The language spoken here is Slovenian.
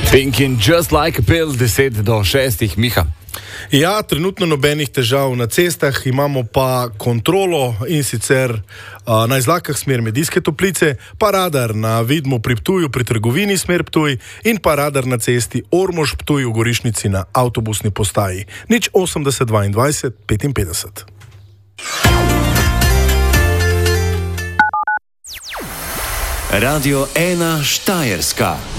Thinking just like a pill, 10 do 6, Miha. Ja, trenutno nobenih težav na cestah, imamo pa kontrolo in sicer na izlakah smer Medijske Toplice, pa radar na Vidmu pri Ptuju pri trgovini smer Ptuj in pa radar na cesti Ormož Ptuj v Gorišnici na avtobusni postaji. 080 22 55. Radio 1 Štajerska.